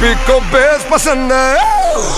सभी को बेस पसंद है।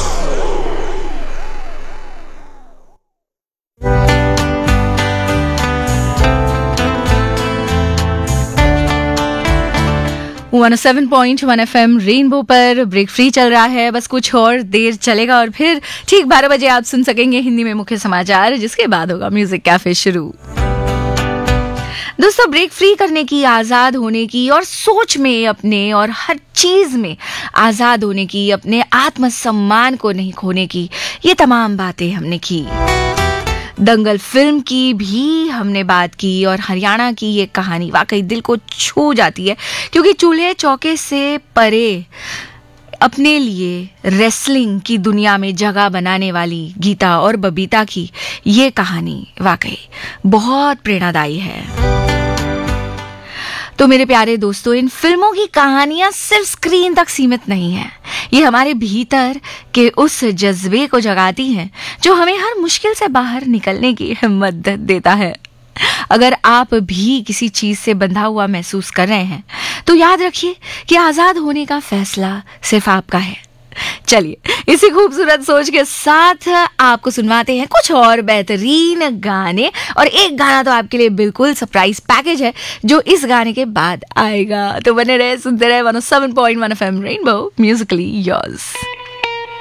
107.1 FM रेनबो पर ब्रेक फ्री चल रहा है। बस कुछ और देर चलेगा और फिर ठीक 12 बजे आप सुन सकेंगे हिंदी में मुख्य समाचार, जिसके बाद होगा म्यूजिक कैफे शुरू। दोस्तों, ब्रेक फ्री करने की, आजाद होने की और सोच में अपने और हर चीज में आजाद होने की, अपने आत्मसम्मान को नहीं खोने की, ये तमाम बातें हमने की। दंगल फिल्म की भी हमने बात की और हरियाणा की ये कहानी वाकई दिल को छू जाती है, क्योंकि चूल्हे चौके से परे अपने लिए रेसलिंग की दुनिया में जगह बनाने वाली गीता और बबीता की ये कहानी वाकई बहुत प्रेरणादायी है। तो मेरे प्यारे दोस्तों, इन फिल्मों की कहानियां सिर्फ स्क्रीन तक सीमित नहीं है, ये हमारे भीतर के उस जज्बे को जगाती हैं जो हमें हर मुश्किल से बाहर निकलने की हिम्मत देता है। अगर आप भी किसी चीज से बंधा हुआ महसूस कर रहे हैं तो याद रखिए कि आजाद होने का फैसला सिर्फ आपका है। चलिए, इसी खूबसूरत सोच के साथ आपको सुनवाते हैं कुछ और बेहतरीन गाने, और एक गाना तो आपके लिए बिल्कुल सरप्राइज पैकेज है जो इस गाने के बाद आएगा। तो बने रहे, सुनते रहे 107.1 FM रेनबो, म्यूजिकली योर्स।